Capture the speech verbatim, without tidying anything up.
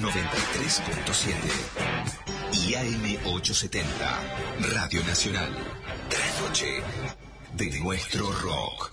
noventa y tres punto siete. Y A M ochocientos setenta, Radio Nacional. La noche de nuestro rock.